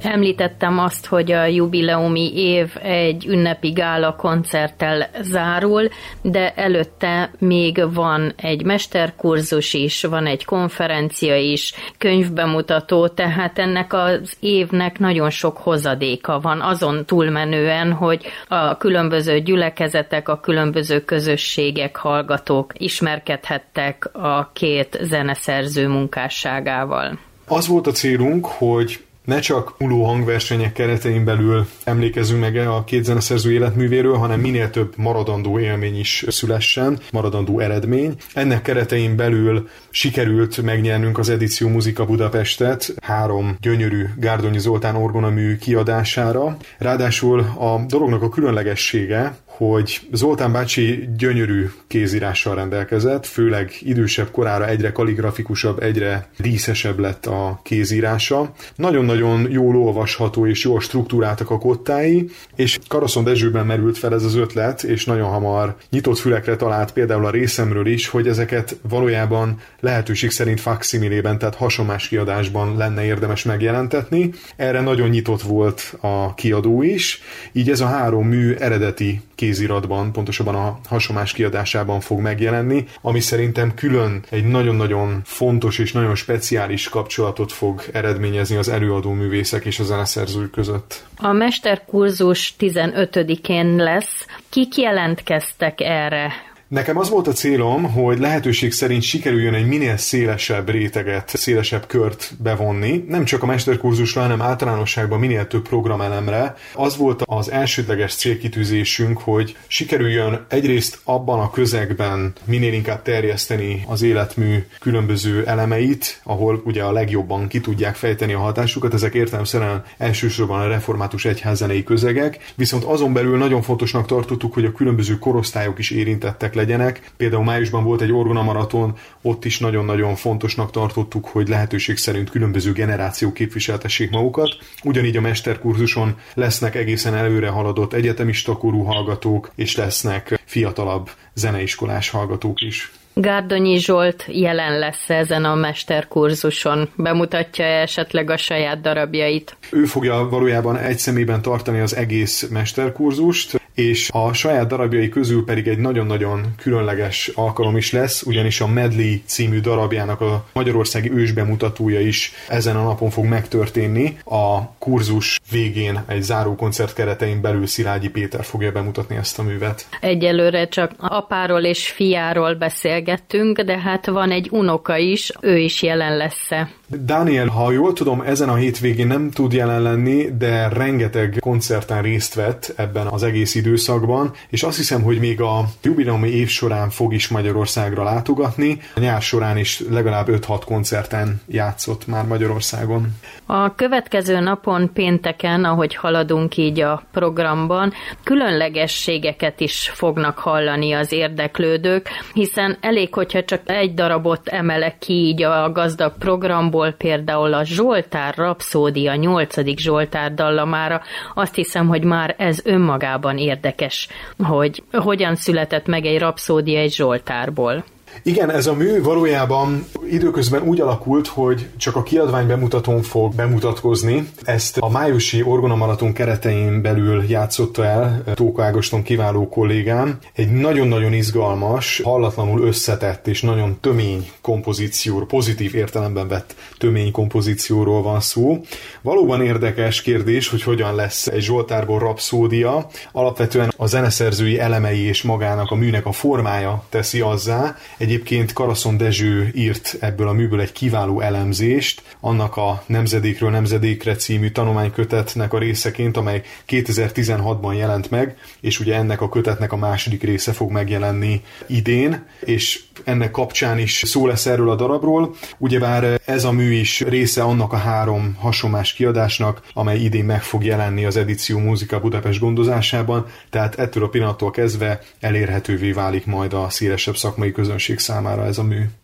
Említettem azt, hogy a jubileumi év egy ünnepi gála koncerttel zárul, de előtte még van egy mesterkurzus is, van egy konferencia is, könyvbemutató, tehát ennek az évnek nagyon sok hozadéka van, azon túlmenően, hogy a különböző gyülekezetek, a különböző közösségek, hallgatók ismerkedhettek a két zeneszerző munkásságával. Az volt a célunk, hogy ne csak múló hangversenyek keretein belül emlékezzünk meg a két zeneszerző életművéről, hanem minél több maradandó élmény is szülessen, maradandó eredmény. Ennek keretein belül sikerült megnyernünk az Edíció Muzika Budapestet 3 gyönyörű Gárdonyi Zoltán orgonamű kiadására. Ráadásul a dolognak a különlegessége, hogy Zoltán bácsi gyönyörű kézírással rendelkezett, főleg idősebb korára egyre kaligrafikusabb, egyre díszesebb lett a kézírása. Nagyon-nagyon jól olvasható és jól struktúráltak a kottái, és Karaszon Dezsőben merült fel ez az ötlet, és nagyon hamar nyitott fülekre talált például a részemről is, hogy ezeket valójában lehetőség szerint faksimilében, tehát hasonlás kiadásban lenne érdemes megjelentetni. Erre nagyon nyitott volt a kiadó is, így ez a 3 mű eredeti kéziratban, pontosabban a hasonlás kiadásában fog megjelenni, ami szerintem külön egy nagyon-nagyon fontos és nagyon speciális kapcsolatot fog eredményezni az előadó művészek és a zeneszerzők között. A mesterkurzus 15-én lesz. Kik jelentkeztek erre? Nekem az volt a célom, hogy lehetőség szerint sikerüljön egy minél szélesebb réteget, szélesebb kört bevonni, nem csak a mesterkurzusra, hanem általánosságban minél több programelemre. Az volt az elsődleges célkitűzésünk, hogy sikerüljön egyrészt abban a közegben minél inkább terjeszteni az életmű különböző elemeit, ahol ugye a legjobban ki tudják fejteni a hatásukat, ezek értelemszerűen elsősorban a református egyházzenei közegek, viszont azon belül nagyon fontosnak tartottuk, hogy a különböző korosztályok is érintettek legyenek. Például májusban volt egy orgonamaraton, ott is nagyon-nagyon fontosnak tartottuk, hogy lehetőség szerint különböző generációk képviseltessék magukat. Ugyanígy a mesterkurzuson lesznek egészen előre haladott egyetemista korú hallgatók, és lesznek fiatalabb zeneiskolás hallgatók is. Gárdonyi Zsolt jelen lesz ezen a mesterkurzuson. Bemutatja esetleg a saját darabjait? Ő fogja valójában egy személyben tartani az egész mesterkurzust, és a saját darabjai közül pedig egy nagyon-nagyon különleges alkalom is lesz, ugyanis a Medley című darabjának a magyarországi ősbemutatója is ezen a napon fog megtörténni. A kurzus végén egy zárókoncert keretein belül Szilágyi Péter fogja bemutatni ezt a művet. Egyelőre csak apáról és fiáról beszélgettünk, de hát van egy unoka is, ő is jelen lesz-e? Dániel, ha jól tudom, ezen a hétvégén nem tud jelen lenni, de rengeteg koncerten részt vett ebben az egész időszakban, és azt hiszem, hogy még a jubileumi év során fog is Magyarországra látogatni. A nyár során is legalább 5-6 koncerten játszott már Magyarországon. A következő napon, pénteken, ahogy haladunk így a programban, különlegességeket is fognak hallani az érdeklődők, hiszen elég, hogyha csak egy darabot emelek ki így a gazdag programból, például a Zsoltár Rapszódia 8. Zsoltár dallamára, azt hiszem, hogy már ez önmagában érdekes, hogy hogyan született meg egy rapszódia egy Zsoltárból. Igen, ez a mű valójában időközben úgy alakult, hogy csak a kiadvány bemutatón fog bemutatkozni. Ezt a májusi orgonamaraton keretein belül játszotta el Tóka Ágoston kiváló kollégám. Egy nagyon-nagyon izgalmas, hallatlanul összetett és nagyon tömény kompozícióról, pozitív értelemben vett tömény kompozícióról van szó. Valóban érdekes kérdés, hogy hogyan lesz egy Zsoltárból rapszódia. Alapvetően a zeneszerzői elemei és magának a műnek a formája teszi azzá. Egyébként Karaszon Dezső írt ebből a műből egy kiváló elemzést, annak a Nemzedékről nemzedékre című tanulmánykötetnek a részeként, amely 2016-ban jelent meg, és ugye ennek a kötetnek a második része fog megjelenni idén, és ennek kapcsán is szó lesz erről a darabról. Ugyebár ez a mű is része annak a 3 hasonlás kiadásnak, amely idén meg fog jelenni az Edíció Muzika Budapest gondozásában, tehát ettől a pillanattól kezdve elérhetővé válik majd a szélesebb szakmai közönség számára ez a mű.